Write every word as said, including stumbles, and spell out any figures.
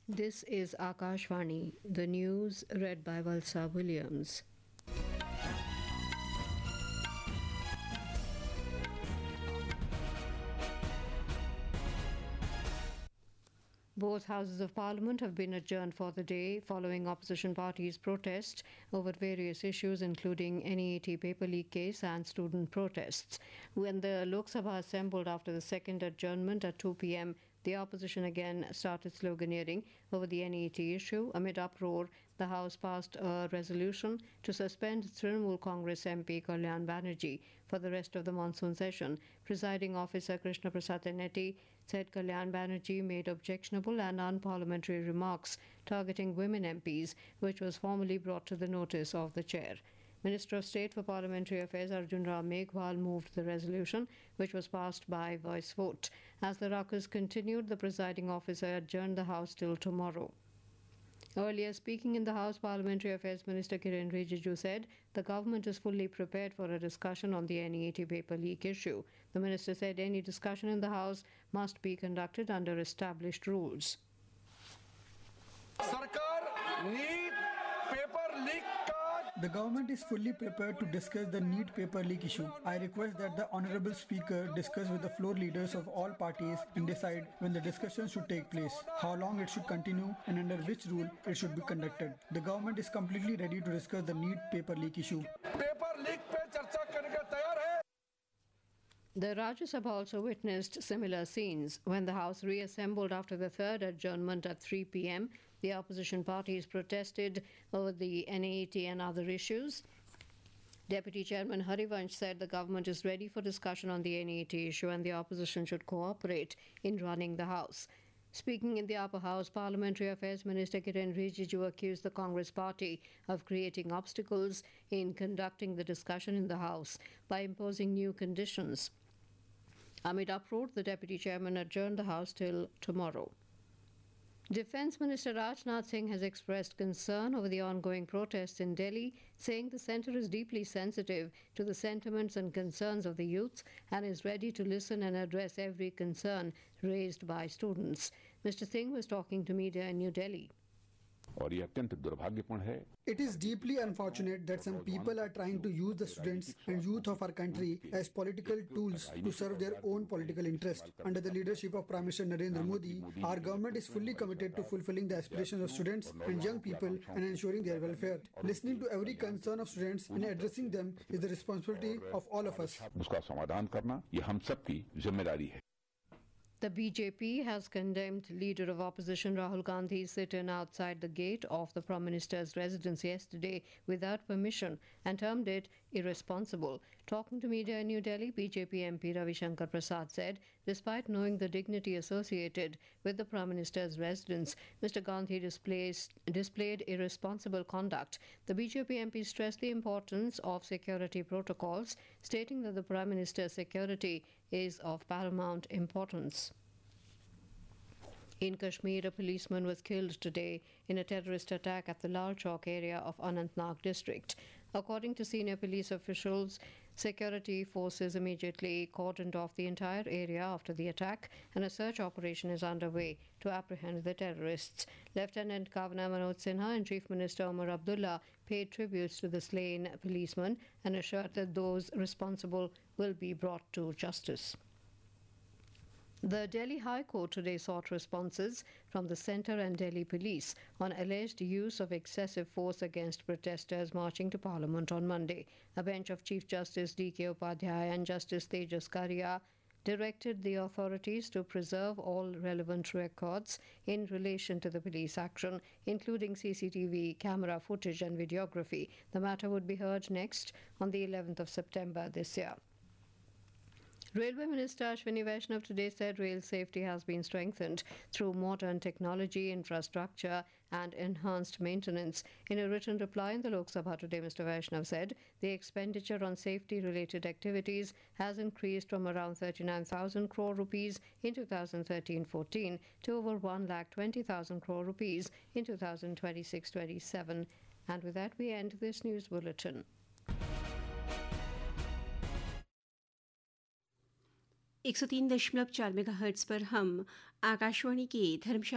This is Akashvani, the news read by Valsa Williams. Both houses of parliament have been adjourned for the day following opposition parties' protests over various issues including N E A T paper leak case and student protests. When the Lok Sabha assembled after the second adjournment at two p m, the opposition again started sloganeering over the N E A T issue. Amid uproar, the House passed a resolution to suspend Trinamool Congress M P Kalyan Banerjee for the rest of the monsoon session. Presiding officer Krishna Prasad Tenetti said Kalyan Banerjee made objectionable and unparliamentary remarks targeting women M Ps, which was formally brought to the notice of the chair. Minister of State for Parliamentary Affairs Arjun Ram Meghwal moved the resolution, which was passed by voice vote. As the ruckus continued, the presiding officer adjourned the House till tomorrow. Earlier, speaking in the House, Parliamentary Affairs Minister Kiren Rijiju said the government is fully prepared for a discussion on the N E A T paper leak issue. The minister said any discussion in the House must be conducted under established rules. Sarkar need paper leak. The government is fully prepared to discuss the NEET paper leak issue. I request that the Honourable Speaker discuss with the floor leaders of all parties and decide when the discussion should take place, how long it should continue and under which rule it should be conducted. The government is completely ready to discuss the NEET paper leak issue. Paper leak pe charcha karne ka tayar hai. The Rajya Sabha also witnessed similar scenes. When the House reassembled after the third adjournment at three p m, the opposition parties protested over the N E A T and other issues. Deputy Chairman Harivansh said the government is ready for discussion on the N E A T issue and the opposition should cooperate in running the House. Speaking in the upper house, Parliamentary Affairs Minister Kiren Rijiju accused the Congress party of creating obstacles in conducting the discussion in the House by imposing new conditions. Amid uproar, the Deputy Chairman adjourned the House till tomorrow. Defence Minister Rajnath Singh has expressed concern over the ongoing protests in Delhi, saying the centre is deeply sensitive to the sentiments and concerns of the youth and is ready to listen and address every concern raised by students. Mister Singh was talking to media in New Delhi. It is deeply unfortunate that some people are trying to use the students and youth of our country as political tools to serve their own political interest. Under the leadership of Prime Minister Narendra Modi, our government is fully committed to fulfilling the aspirations of students and young people and ensuring their welfare. Listening to every concern of students and addressing them is the responsibility of all of us. The B J P has condemned leader of opposition Rahul Gandhi's sit-in outside the gate of the Prime Minister's residence yesterday without permission and termed it irresponsible. Talking to media in New Delhi, B J P M P Ravi Shankar Prasad said, despite knowing the dignity associated with the Prime Minister's residence, Mister Gandhi displays, displayed irresponsible conduct. The B J P M P stressed the importance of security protocols, stating that the Prime Minister's security is of paramount importance. In Kashmir, a policeman was killed today in a terrorist attack at the Lal Chowk area of Anantnag district. According to senior police officials, security forces immediately cordoned off the entire area after the attack, and a search operation is underway to apprehend the terrorists. Lieutenant Governor Manoj Sinha and Chief Minister Omar Abdullah paid tributes to the slain policeman and assured that those responsible will be brought to justice. The Delhi High Court today sought responses from the centre and Delhi police on alleged use of excessive force against protesters marching to Parliament on Monday. A bench of Chief Justice D K Upadhyay and Justice Tejas Karia directed the authorities to preserve all relevant records in relation to the police action, including C C T V camera footage and videography. The matter would be heard next on the eleventh of September this year. Railway Minister Ashwini Vaishnav today said rail safety has been strengthened through modern technology, infrastructure and enhanced maintenance. In a written reply in the Lok Sabha today, Mister Vaishnav said the expenditure on safety-related activities has increased from around thirty-nine thousand crore rupees in two thousand thirteen fourteen to over one lakh twenty thousand crore rupees in two thousand twenty-six twenty-seven. And with that, we end this news bulletin. एक सौ तीन दशमलव चार mega hertz पर हम आकाशवाणी के धर्मशाला